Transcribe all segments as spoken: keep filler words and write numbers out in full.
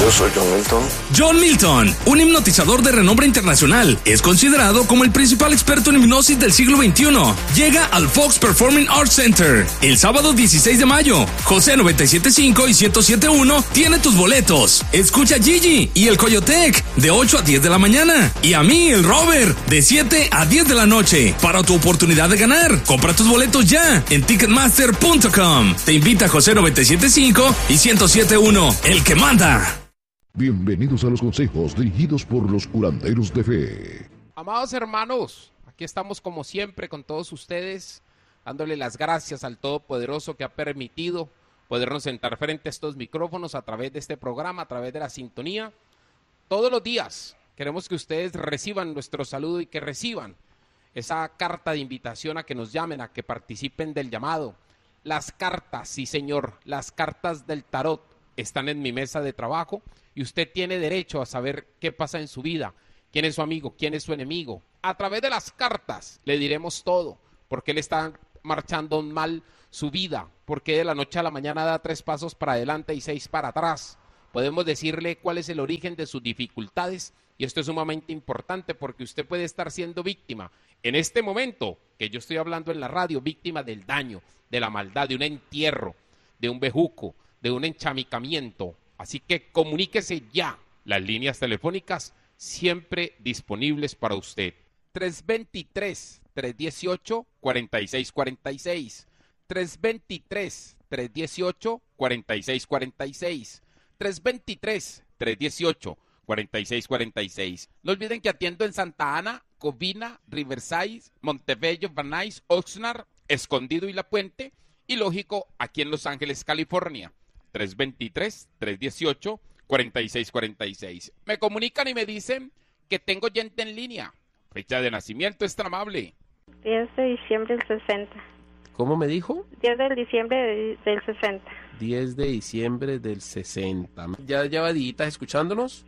Yo soy John Milton. John Milton, un hipnotizador de renombre internacional, es considerado como el principal experto en hipnosis del siglo veintiuno. Llega al Fox Performing Arts Center el sábado dieciséis de mayo. José noventa y siete punto cinco y ciento siete punto uno tiene tus boletos. Escucha a Gigi y el Coyotec de ocho a diez de la mañana. Y a mí, el Robert, de siete a diez de la noche. Para tu oportunidad de ganar, compra tus boletos ya en ticketmaster punto com. Te invita José noventa y siete punto cinco y ciento siete punto uno, el que manda. Bienvenidos a los consejos dirigidos por los curanderos de fe. Amados hermanos, aquí estamos como siempre con todos ustedes, dándole las gracias al Todopoderoso que ha permitido podernos sentar frente a estos micrófonos a través de este programa, a través de la sintonía. Todos los días queremos que ustedes reciban nuestro saludo y que reciban esa carta de invitación a que nos llamen, a que participen del llamado. Las cartas, sí señor, las cartas del tarot están en mi mesa de trabajo y usted tiene derecho a saber qué pasa en su vida, quién es su amigo, quién es su enemigo. A través de las cartas le diremos todo, porque él está marchando mal su vida, porque de la noche a la mañana da tres pasos para adelante y seis para atrás. Podemos decirle cuál es el origen de sus dificultades y esto es sumamente importante porque usted puede estar siendo víctima en este momento que yo estoy hablando en la radio, víctima del daño, de la maldad, de un entierro, de un bejuco, de un enchamicamiento. Así que comuníquese ya. Las líneas telefónicas siempre disponibles para usted. tres dos tres, tres uno ocho, cuatro seis cuatro seis. tres dos tres, tres uno ocho, cuatro seis cuatro seis. tres dos tres, tres uno ocho, cuatro seis cuatro seis. No olviden que atiendo en Santa Ana, Covina, Riverside, Montebello, Van Nuys, Oxnard, Escondido y La Puente. Y lógico, aquí en Los Ángeles, California. tres dos tres, tres uno ocho, cuatro seis cuatro seis. Me comunican y me dicen que tengo gente en línea. Fecha de nacimiento es tan amable. diez de diciembre del sesenta. ¿Cómo me dijo? diez de diciembre de- del sesenta. diez de diciembre del sesenta. ¿Ya lleva días escuchándonos?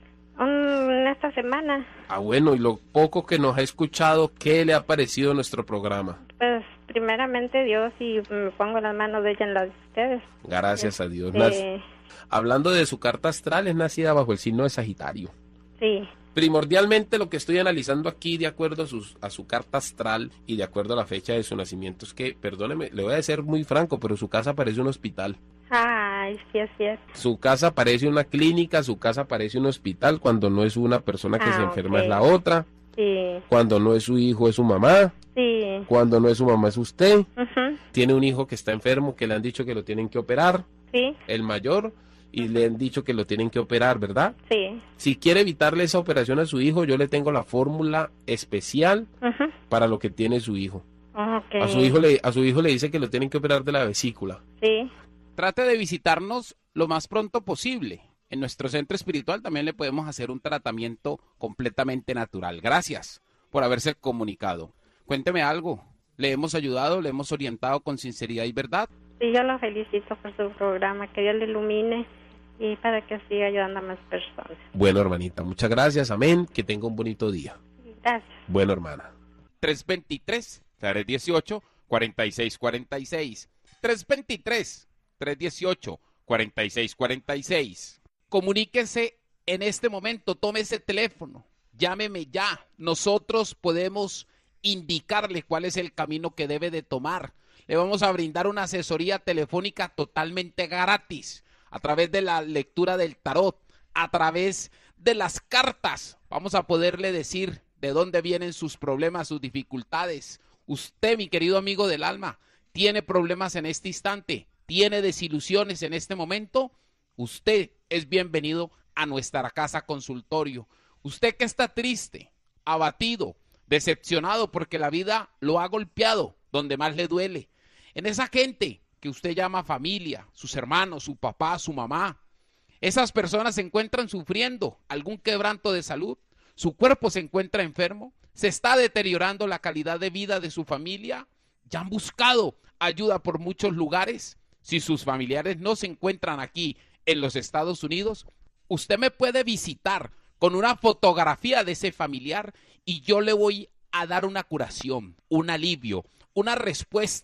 Un, esta semana, Ah, bueno, y lo poco que nos ha escuchado, ¿qué le ha parecido nuestro programa? pues primeramente Dios y me pongo las manos de ella en las de ustedes. Gracias a Dios. Eh, Nac- Hablando de su carta astral, es nacida bajo el signo de Sagitario. sí, Primordialmente lo que estoy analizando aquí de acuerdo a, sus, a su carta astral y de acuerdo a la fecha de su nacimiento es que, perdóneme, le voy a ser muy franco, pero su casa parece un hospital. ay, sí es cierto. Su casa parece una clínica, su casa parece un hospital, cuando no es una persona que Ah, se enferma ok. es la otra, Sí, cuando no es su hijo es su mamá, sí, cuando no es su mamá es usted, ujú, tiene un hijo que está enfermo que le han dicho que lo tienen que operar, sí, el mayor, y le han dicho que lo tienen que operar, ¿verdad? sí, Si quiere evitarle esa operación a su hijo, yo le tengo la fórmula especial ujú, para lo que tiene su hijo. ok, A su hijo le, a su hijo le dice que lo tienen que operar de la vesícula. sí, Trate de visitarnos lo más pronto posible. En nuestro centro espiritual también le podemos hacer un tratamiento completamente natural. Gracias por haberse comunicado. Cuénteme algo. ¿Le hemos ayudado, le hemos orientado con sinceridad y verdad? sí, yo lo felicito por su programa, que Dios le ilumine y para que siga ayudando a más personas. Bueno, hermanita, muchas gracias. Amén. Que tenga un bonito día. Gracias. Bueno, hermana. tres dos tres, tres uno ocho, cuatro seis cuatro seis. tres dos tres, tres uno ocho, cuatro seis cuatro seis. Comuníquese en este momento, tome ese teléfono, llámeme ya. Nosotros podemos indicarle cuál es el camino que debe de tomar. Le vamos a brindar una asesoría telefónica totalmente gratis a través de la lectura del tarot, a través de las cartas. Vamos a poderle decir de dónde vienen sus problemas, sus dificultades. Usted, mi querido amigo del alma, tiene problemas en este instante, tiene desilusiones en este momento. Usted es bienvenido a nuestra casa consultorio. Usted que está triste, abatido, decepcionado porque la vida lo ha golpeado donde más le duele. En esa gente que usted llama familia, sus hermanos, su papá, su mamá. Esas personas se encuentran sufriendo algún quebranto de salud, su cuerpo se encuentra enfermo, se está deteriorando la calidad de vida de su familia. Ya han buscado ayuda por muchos lugares. Si sus familiares no se encuentran aquí en los Estados Unidos, usted me puede visitar con una fotografía de ese familiar y yo le voy a dar una curación, un alivio, una respuesta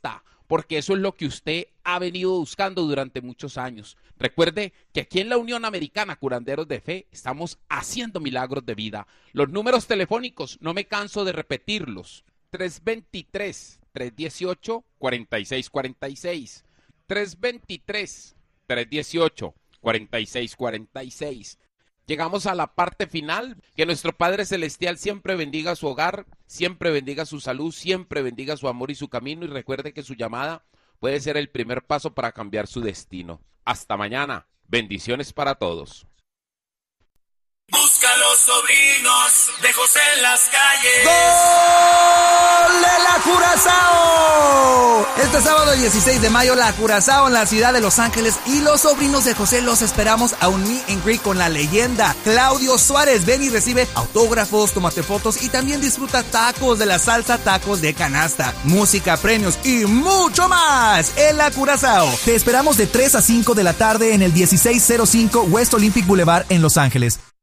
porque eso es lo que usted ha venido buscando durante muchos años. Recuerde que aquí en la Unión Americana Curanderos de Fe estamos haciendo milagros de vida. Los números telefónicos, no me canso de repetirlos. tres dos tres, tres uno ocho, cuatro seis cuatro seis. tres dos tres, tres uno ocho, cuatro seis cuatro seis. Llegamos a la parte final. Que nuestro Padre Celestial siempre bendiga su hogar, siempre bendiga su salud, siempre bendiga su amor y su camino, y recuerde que su llamada puede ser el primer paso para cambiar su destino. Hasta mañana. Bendiciones para todos. Busca a los sobrinos de José en las calles. ¡Gol de la Curazao! Este sábado dieciséis de mayo, la Curazao en la ciudad de Los Ángeles, y los sobrinos de José los esperamos a un meet and greet con la leyenda Claudio Suárez. Ven y recibe autógrafos, tómate fotos y también disfruta tacos de la salsa, tacos de canasta, música, premios y mucho más en la Curazao. Te esperamos de tres a cinco de la tarde en el dieciséis cero cinco West Olympic Boulevard en Los Ángeles.